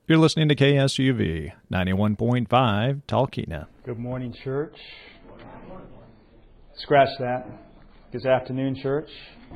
You're listening to KSUV 91.5 Talkeetna. Good morning, church. Scratch that. Good afternoon, church.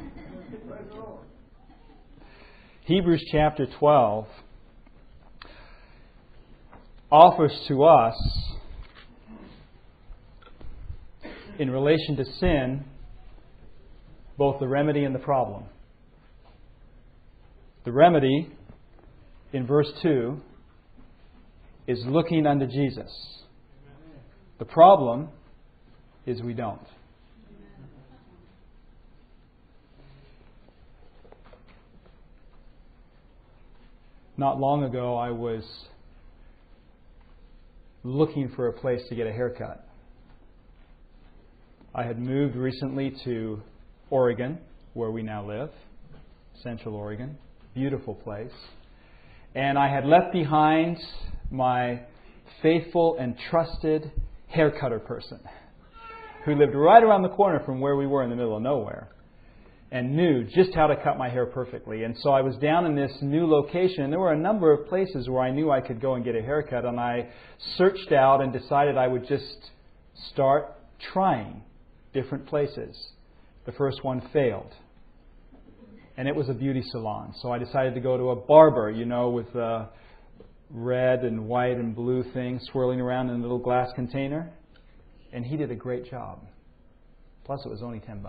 Hebrews chapter 12 offers to us, in relation to sin, both the remedy and the problem. The remedy, in verse 2, is looking unto Jesus. The problem is we don't. Not long ago, I was looking for a place to get a haircut. I had moved recently to Oregon, where we now live, Central Oregon. Beautiful place. And I had left behind my faithful and trusted haircutter person who lived right around the corner from where we were in the middle of nowhere and knew just how to cut my hair perfectly. And so I was down in this new location, and there were a number of places where I knew I could go and get a haircut, and I searched out and decided I would just start trying different places. The first one failed. And it was a beauty salon. So I decided to go to a barber, with a red and white and blue thing swirling around in a little glass container. And he did a great job. Plus it was only $10.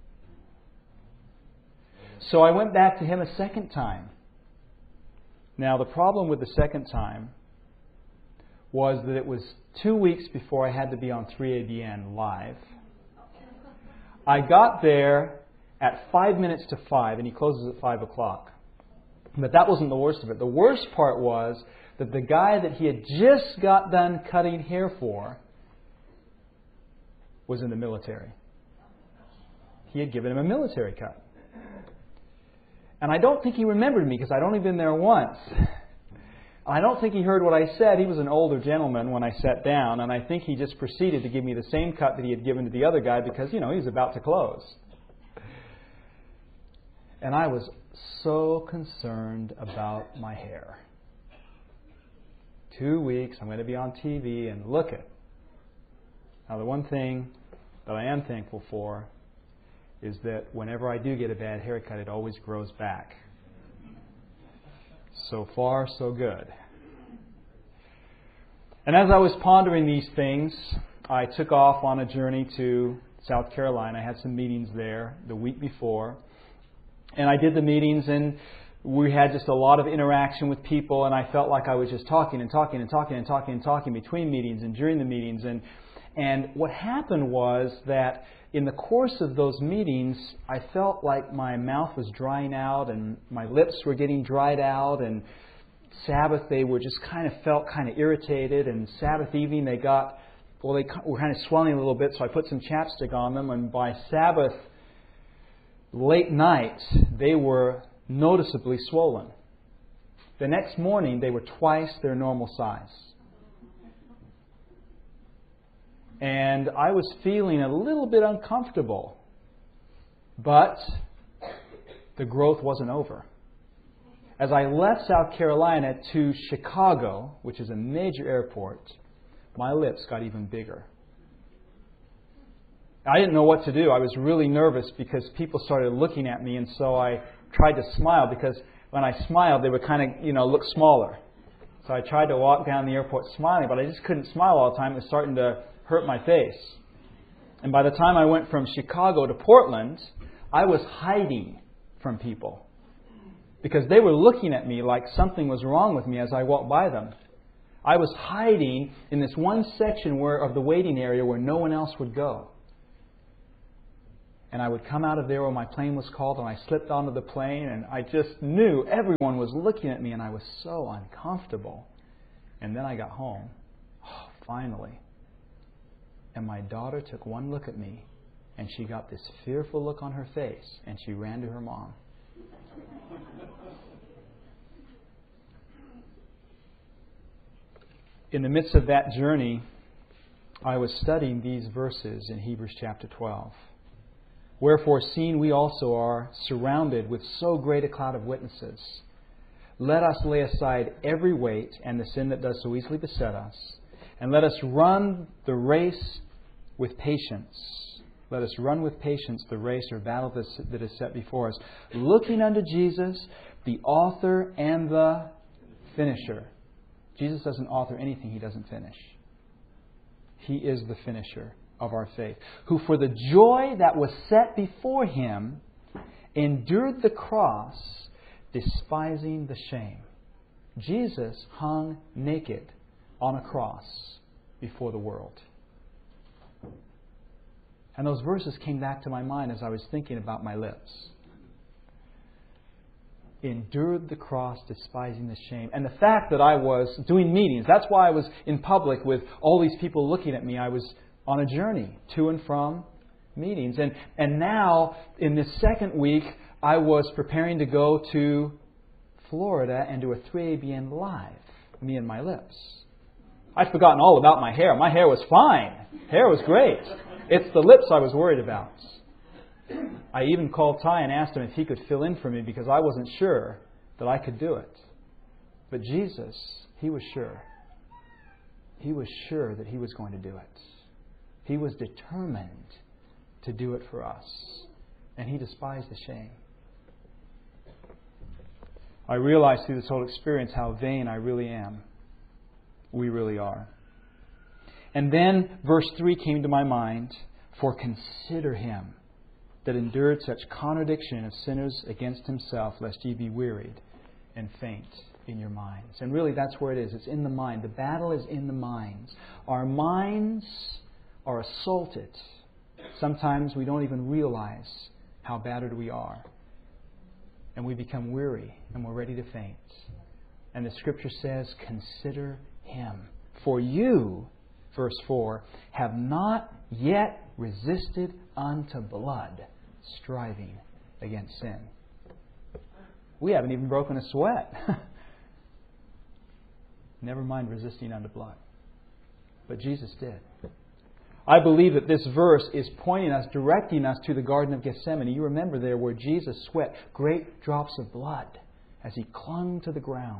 So I went back to him a second time. Now the problem with the second time was that it was 2 weeks before I had to be on 3ABN live. I got there at 5 minutes to 5, and he closes at 5 o'clock. But that wasn't the worst of it. The worst part was that the guy that he had just got done cutting hair for was in the military. He had given him a military cut. And I don't think he remembered me because I'd only been there once. I don't think he heard what I said. He was an older gentleman when I sat down, and I think he just proceeded to give me the same cut that he had given to the other guy because, he was about to close. And I was so concerned about my hair. 2 weeks, I'm going to be on TV, and look it. Now, the one thing that I am thankful for is that whenever I do get a bad haircut, it always grows back. So far, so good. And as I was pondering these things, I took off on a journey to South Carolina. I had some meetings there the week before. And I did the meetings, and we had just a lot of interaction with people, and I felt like I was just talking between meetings and during the meetings. And what happened was that in the course of those meetings, I felt like my mouth was drying out and my lips were getting dried out, and Sabbath they were just felt irritated, and Sabbath evening they were kind of swelling a little bit, so I put some chapstick on them, and by Sabbath late night, they were noticeably swollen. The next morning, they were twice their normal size. And I was feeling a little bit uncomfortable. But the growth wasn't over. As I left South Carolina to Chicago, which is a major airport, my lips got even bigger. I didn't know what to do. I was really nervous because people started looking at me, and so I tried to smile because when I smiled, they would look smaller. So I tried to walk down the airport smiling, but I just couldn't smile all the time. It was starting to hurt my face. And by the time I went from Chicago to Portland, I was hiding from people because they were looking at me like something was wrong with me as I walked by them. I was hiding in this one section of the waiting area where no one else would go. And I would come out of there when my plane was called, and I slipped onto the plane, and I just knew everyone was looking at me, and I was so uncomfortable. And then I got home, finally. And my daughter took one look at me, and she got this fearful look on her face, and she ran to her mom. In the midst of that journey, I was studying these verses in Hebrews chapter 12. Wherefore, seeing we also are surrounded with so great a cloud of witnesses, let us lay aside every weight and the sin that does so easily beset us, and let us run the race with patience. Let us run with patience the race or battle that is set before us, looking unto Jesus, the author and the finisher. Jesus doesn't author anything He doesn't finish. He is the finisher of our faith, who for the joy that was set before Him endured the cross, despising the shame. Jesus hung naked on a cross before the world. And those verses came back to my mind as I was thinking about my lips. Endured the cross, despising the shame. And the fact that I was doing meetings, that's why I was in public with all these people looking at me. I was on a journey to and from meetings. And now, in this second week, I was preparing to go to Florida and do a 3ABN live, me and my lips. I'd forgotten all about my hair. My hair was fine. Hair was great. It's the lips I was worried about. I even called Ty and asked him if he could fill in for me because I wasn't sure that I could do it. But Jesus, He was sure. He was sure that He was going to do it. He was determined to do it for us. And He despised the shame. I realized through this whole experience how vain I really am. We really are. And then verse 3 came to my mind. For consider Him that endured such contradiction of sinners against Himself, lest ye be wearied and faint in your minds. And really that's where it is. It's in the mind. The battle is in the minds. Our minds are assaulted. Sometimes we don't even realize how battered we are. And we become weary and we're ready to faint. And the Scripture says, consider Him. For you, verse 4, have not yet resisted unto blood, striving against sin. We haven't even broken a sweat. Never mind resisting unto blood. But Jesus did. I believe that this verse is pointing us, directing us to the Garden of Gethsemane. You remember there where Jesus sweat great drops of blood as He clung to the ground,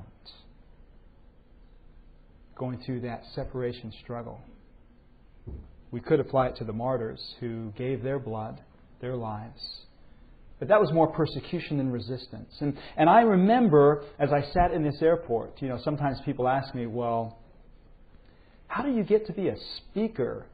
going through that separation struggle. We could apply it to the martyrs who gave their blood, their lives. But that was more persecution than resistance. And I remember as I sat in this airport, sometimes people ask me, well, how do you get to be a speaker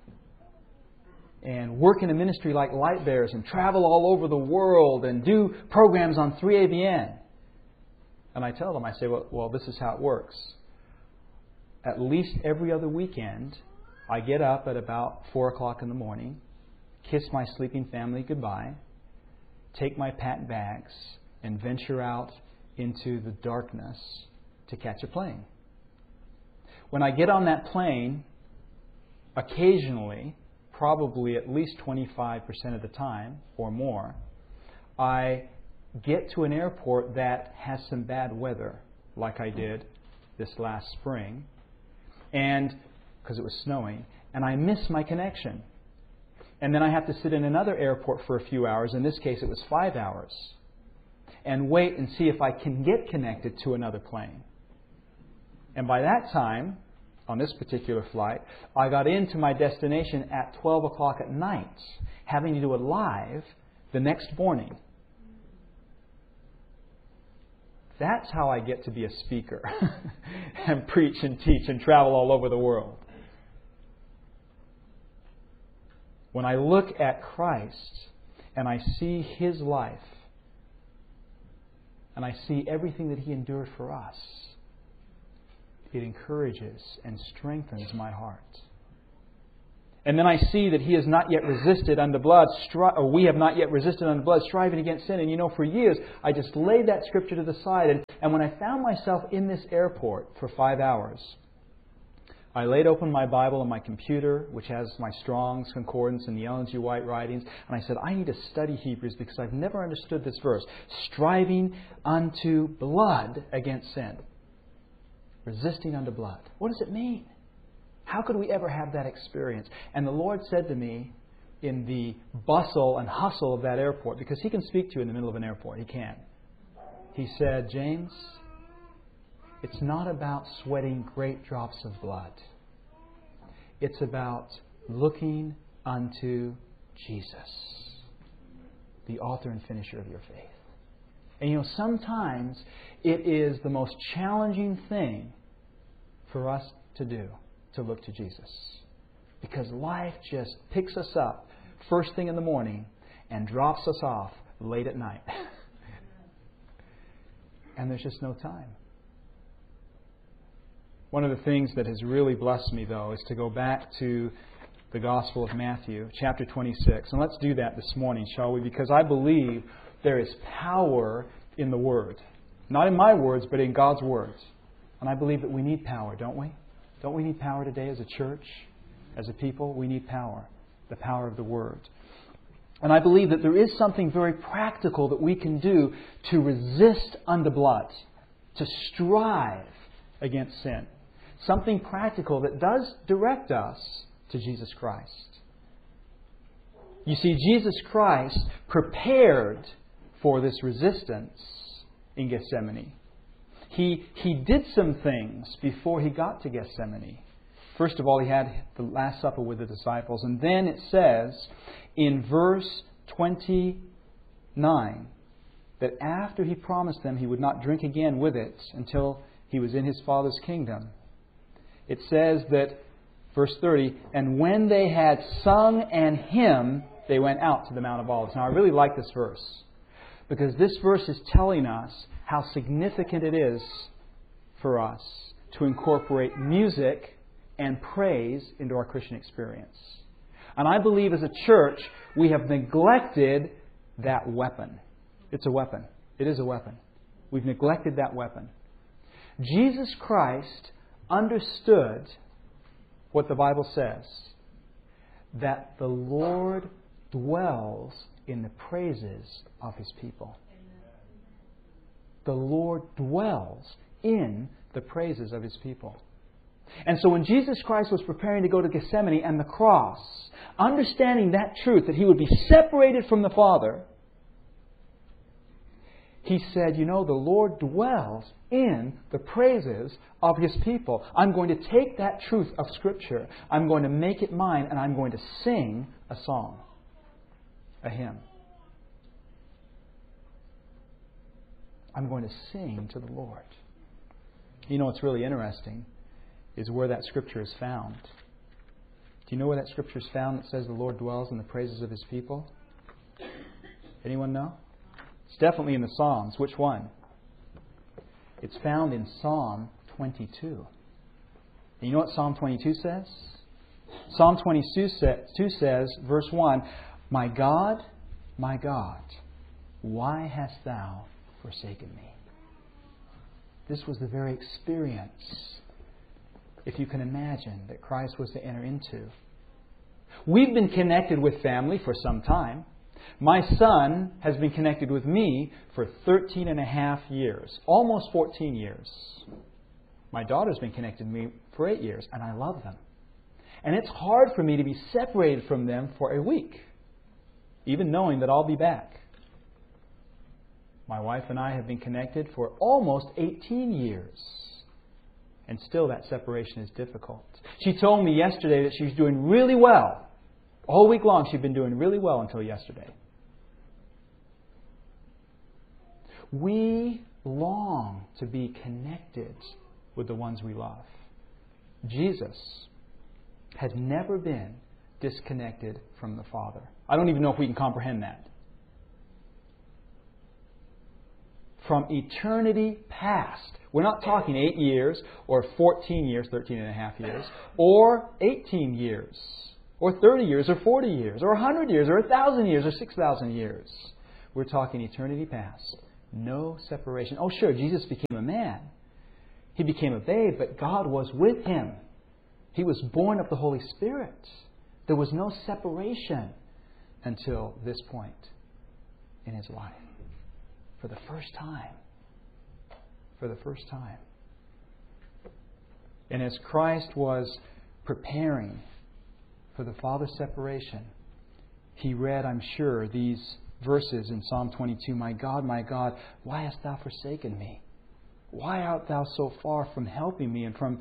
and work in a ministry like Light Bearers and travel all over the world and do programs on 3ABN? And I tell them, I say, well, this is how it works. At least every other weekend, I get up at about 4 o'clock in the morning, kiss my sleeping family goodbye, take my packed bags, and venture out into the darkness to catch a plane. When I get on that plane, occasionally, probably at least 25% of the time or more, I get to an airport that has some bad weather, like I did this last spring, and because it was snowing, and I miss my connection. And then I have to sit in another airport for a few hours, in this case it was 5 hours, and wait and see if I can get connected to another plane. And by that time, on this particular flight, I got into my destination at 12 o'clock at night, having to do it live the next morning. That's how I get to be a speaker and preach and teach and travel all over the world. When I look at Christ and I see His life and I see everything that He endured for us, it encourages and strengthens my heart. And then I see that He has not yet resisted unto blood, or we have not yet resisted unto blood, striving against sin. And for years, I just laid that Scripture to the side. And when I found myself in this airport for 5 hours, I laid open my Bible on my computer, which has my Strong's Concordance and the Ellen G. White writings, and I said, I need to study Hebrews because I've never understood this verse. Striving unto blood against sin. Resisting unto blood. What does it mean? How could we ever have that experience? And the Lord said to me in the bustle and hustle of that airport, because He can speak to you in the middle of an airport. He can. He said, James, It's not about sweating great drops of blood. It's about looking unto Jesus, the author and finisher of your faith. And sometimes it is the most challenging thing for us to do, to look to Jesus. Because life just picks us up first thing in the morning and drops us off late at night. And there's just no time. One of the things that has really blessed me, though, is to go back to the Gospel of Matthew, chapter 26. And let's do that this morning, shall we? Because I believe there is power in the Word. Not in my words, but in God's words. And I believe that we need power, don't we? Don't we need power today as a church, as a people? We need power. The power of the Word. And I believe that there is something very practical that we can do to resist unto blood, to strive against sin. Something practical that does direct us to Jesus Christ. You see, Jesus Christ prepared for this resistance in Gethsemane. He did some things before He got to Gethsemane. First of all, He had the Last Supper with the disciples. And then it says in verse 29 that after He promised them He would not drink again with it until He was in His Father's kingdom. It says that, verse 30, and when they had sung an hymn, they went out to the Mount of Olives. Now, I really like this verse, because this verse is telling us how significant it is for us to incorporate music and praise into our Christian experience. And I believe as a church, we have neglected that weapon. It's a weapon. It is a weapon. We've neglected that weapon. Jesus Christ understood what the Bible says, that the Lord dwells in the praises of His people. The Lord dwells in the praises of His people. And so when Jesus Christ was preparing to go to Gethsemane and the cross, understanding that truth, that He would be separated from the Father, He said, the Lord dwells in the praises of His people. I'm going to take that truth of Scripture, I'm going to make it mine, and I'm going to sing a song, a hymn. I'm going to sing to the Lord. What's really interesting is where that Scripture is found. Do you know where that Scripture is found that says the Lord dwells in the praises of His people? Anyone know? It's definitely in the Psalms. Which one? It's found in Psalm 22. And you know what Psalm 22 says? Psalm 22 says, verse 1, my God, why hast Thou forsaken me? This was the very experience, if you can imagine, that Christ was to enter into. We've been connected with family for some time. My son has been connected with me for 13 and a half years, almost 14 years. My daughter's been connected to me for 8 years, and I love them. And it's hard for me to be separated from them for a week, even knowing that I'll be back. My wife and I have been connected for almost 18 years. And still that separation is difficult. She told me yesterday that she's doing really well. All week long she'd been doing really well until yesterday. We long to be connected with the ones we love. Jesus had never been disconnected from the Father. I don't even know if we can comprehend that. From eternity past. We're not talking 8 years or 14 years, 13 and a half years, or 18 years, or 30 years, or 40 years, or 100 years, or 1,000 years, or 6,000 years. We're talking eternity past. No separation. Oh, sure, Jesus became a man. He became a babe, but God was with Him. He was born of the Holy Spirit. There was no separation until this point in His life. For the first time. For the first time. And as Christ was preparing for the Father's separation, He read, I'm sure, these verses in Psalm 22, my God, why hast Thou forsaken me? Why art thou so far from helping me and from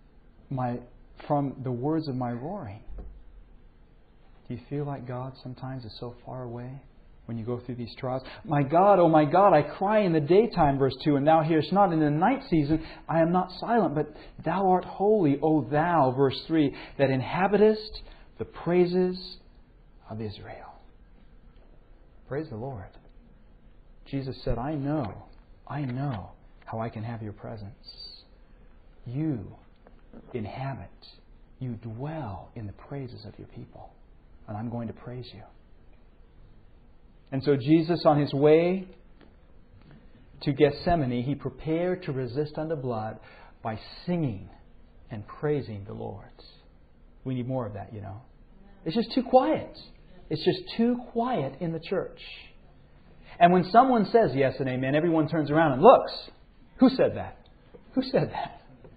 the words of my roaring? Do you feel like God sometimes is so far away when you go through these trials? My God, oh my God, I cry in the daytime, verse 2, and thou hearest not. In the night season I am not silent, but thou art holy, O thou, verse 3, that inhabitest the praises of Israel. Praise the Lord. Jesus said, I know how I can have your presence. You inhabit, you dwell in the praises of your people. And I'm going to praise you. And so Jesus, on His way to Gethsemane, He prepared to resist unto blood by singing and praising the Lord. We need more of that, you know. It's just too quiet. It's just too quiet in the church. And when someone says yes and amen, everyone turns around and looks. Who said that? Who said that?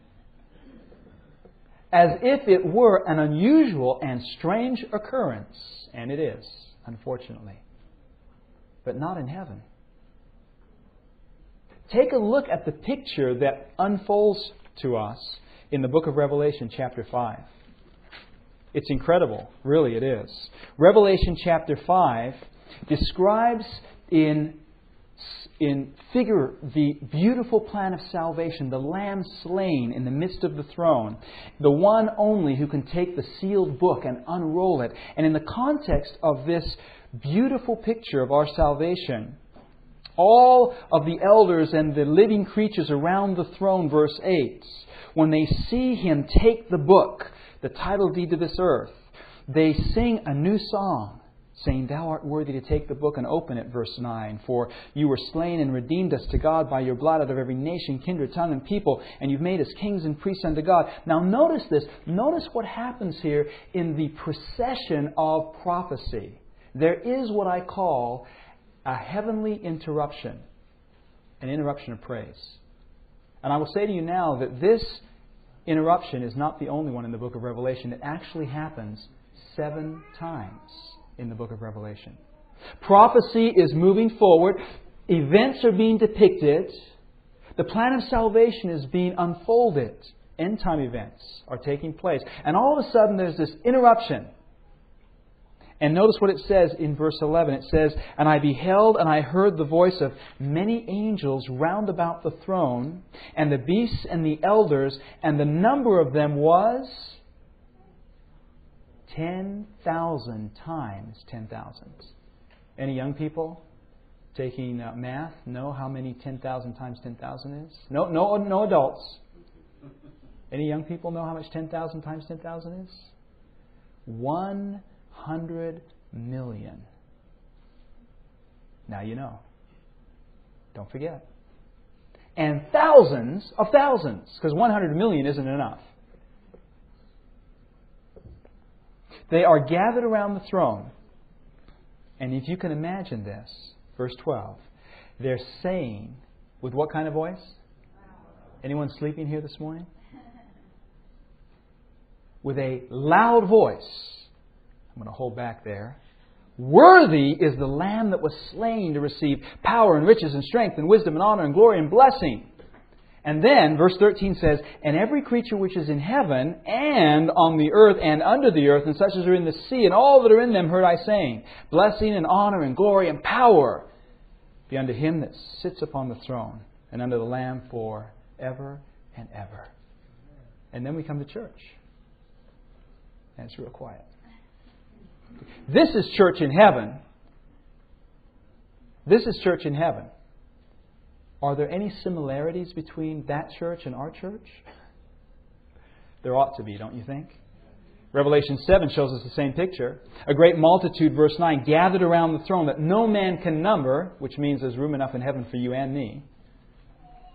As if it were an unusual and strange occurrence. And it is, unfortunately. But not in heaven. Take a look at the picture that unfolds to us in the book of Revelation chapter 5. It's incredible. Really, it is. Revelation chapter 5 describes in figure the beautiful plan of salvation, the Lamb slain in the midst of the throne, the one only who can take the sealed book and unroll it. And in the context of this beautiful picture of our salvation, all of the elders and the living creatures around the throne, verse 8, when they see Him take the book, the title deed to this earth, they sing a new song, saying, Thou art worthy to take the book and open it, verse 9. For you were slain and redeemed us to God by your blood out of every nation, kindred, tongue, and people, and you've made us kings and priests unto God. Now notice this. Notice what happens here in the procession of prophecy. There is what I call a heavenly interruption, an interruption of praise. And I will say to you now that this interruption is not the only one in the book of Revelation. It actually happens 7 times in the book of Revelation. Prophecy is moving forward. Events are being depicted. The plan of salvation is being unfolded. End time events are taking place. And all of a sudden there's this interruption. And notice what it says in verse 11. It says, And I beheld and I heard the voice of many angels round about the throne, and the beasts and the elders, and the number of them was 10,000 times 10,000. Any young people taking math know how many 10,000 times 10,000 is? No adults. Any young people know how much 10,000 times 10,000 is? 100 million. Now you know. Don't forget. And thousands of thousands, because 100 million isn't enough. They are gathered around the throne. And if you can imagine this, verse 12, they're saying, with what kind of voice? Anyone sleeping here this morning? With a loud voice. I'm going to hold back there. Worthy is the Lamb that was slain to receive power and riches and strength and wisdom and honor and glory and blessing. And then, verse 13 says, And every creature which is in heaven and on the earth and under the earth, and such as are in the sea, and all that are in them, heard I saying, Blessing and honor and glory and power be unto Him that sits upon the throne, and unto the Lamb for ever and ever. And then we come to church. And it's real quiet. This is church in heaven. This is church in heaven. Are there any similarities between that church and our church? There ought to be, don't you think? Revelation 7 shows us the same picture. A great multitude, verse 9, gathered around the throne that no man can number, which means there's room enough in heaven for you and me.